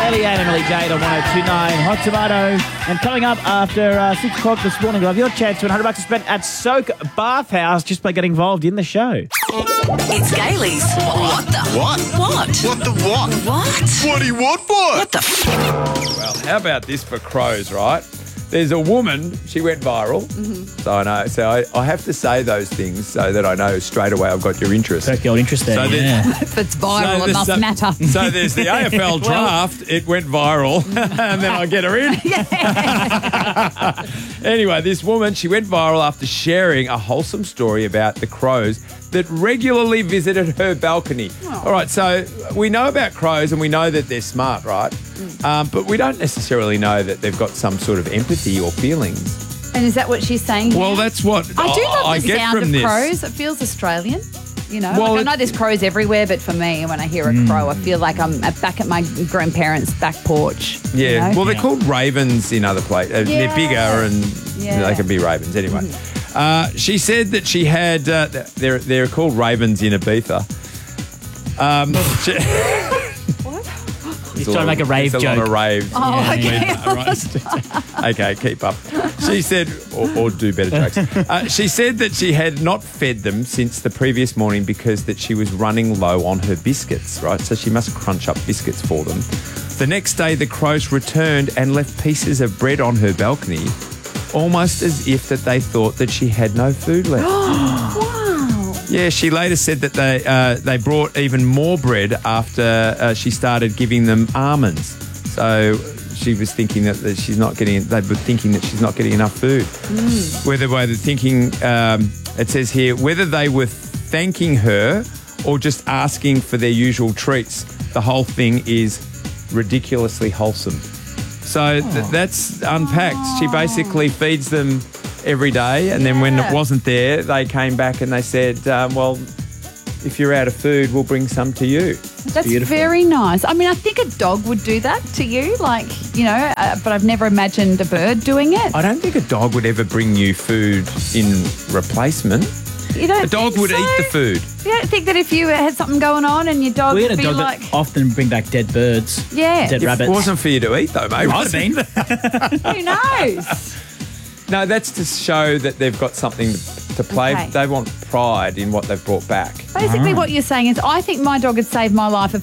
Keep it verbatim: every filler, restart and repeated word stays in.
Leanne and Millie Jade on one oh two point nine Hot Tomato. And coming up after uh, six o'clock this morning, we'll have your chance to win one hundred bucks to spend at Soak Bathhouse just by getting involved in the show. It's Gailey's. What the? What? What? What the what? What? What do you want for it? What the f- Well, how about this for crows, right? There's a woman, she went viral, mm-hmm. so I know. So I, I have to say those things so that I know straight away I've got your interest. Perk your interest there, So there's- yeah. If it's viral, So it there's must some- matter. So there's the A F L draft, it went viral, and then I get her in. Anyway, this woman, she went viral after sharing a wholesome story about the crows that regularly visited her balcony. All right, so we know about crows and we know that they're smart, right? Mm. Um, but we don't necessarily know that they've got some sort of empathy or feelings. And is that what she's saying here? Well, that's what I do love I the get sound from of this. crows. It feels Australian. You know, Well, like I it- know there's crows everywhere, but for me, when I hear a crow, I feel like I'm at- back at my grandparents' back porch. you Yeah, know? well, they're called ravens in other places. Uh, Yeah. They're bigger and Yeah. they can be ravens. Anyway, uh, she said that she had, uh, they're, they're called ravens in Ibiza. Um, she, He's trying to make a rave It's a joke. lot of raves. Oh, Yeah, okay. Yeah, right. Okay, keep up. She said, or, or do better jokes. Uh, she said that she had not fed them since the previous morning because that she was running low on her biscuits, right? So she must crunch up biscuits for them. The next day, the crows returned and left pieces of bread on her balcony, almost as if that they thought that she had no food left. Wow. Yeah, she later said that they uh, they brought even more bread after uh, she started giving them almonds. So she was thinking that, that she's not getting. They were thinking that she's not getting enough food. Mm. Whether they were thinking, um, it says here, whether they were thanking her or just asking for their usual treats. The whole thing is ridiculously wholesome. So th- that's unpacked. She basically feeds them every day, and then when it Yeah. wasn't there, they came back and they said, um, well, if you're out of food, we'll bring some to you. That's beautiful. very nice. I mean, I think a dog would do that to you, like, you know, uh, but I've never imagined a bird doing it. I don't think a dog would ever bring you food in replacement. You don't A dog think would so? eat the food. You don't think that if you had something going on and your dog We had would a be dog like, that often bring back dead birds. Yeah. Dead It rabbits. It wasn't for you to eat, though, mate. Might have been. who knows? No, that's to show that they've got something to play. Okay. They want pride in what they've brought back. Basically, what you're saying is, I think my dog had saved my life if